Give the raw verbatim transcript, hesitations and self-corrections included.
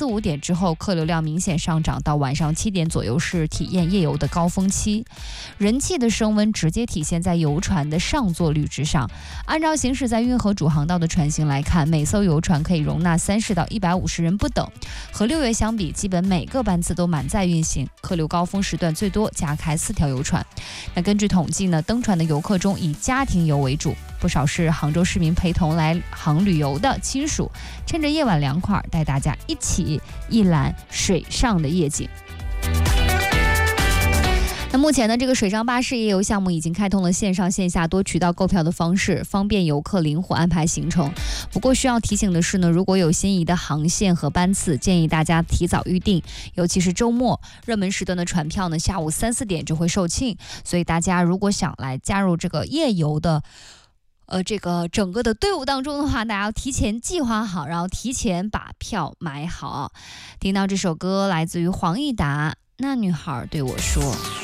四五点之后，客流量明显上涨，到晚上七点左右是体验夜游的高峰期。人气的升温直接体现在游船的上座率之上。按照行驶在运河主航道的船型来看，每艘游船可以容纳三十到一百五十人不等。和六月相比，基本每个班次都满载运行，客流高峰时段最多加开四条游船。那根据统计呢，登船的游客中以家庭游为主，不少是杭州市民陪同来杭旅游的亲属，趁着夜晚凉快，带大家一起一览水上的夜景。那目前呢，这个水上巴士夜游项目已经开通了线上线下多渠道购票的方式，方便游客灵活安排行程。不过需要提醒的是呢，如果有心仪的航线和班次，建议大家提早预定，尤其是周末热门时段的船票呢，下午三四点就会售罄，所以大家如果想来加入这个夜游的呃，这个整个的队伍当中的话，大家要提前计划好，然后提前把票买好。听到这首歌来自于黄义达，那女孩对我说。